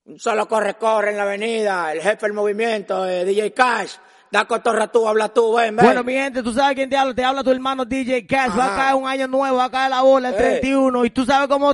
Solo corre en la avenida, el jefe del movimiento, DJ Cash. Da cotorra tú, habla tú, ven. Bueno, mi gente, tú sabes quién te habla tu hermano DJ Cash. Va a caer un año nuevo, va a caer la bola el 31 y tú sabes cómo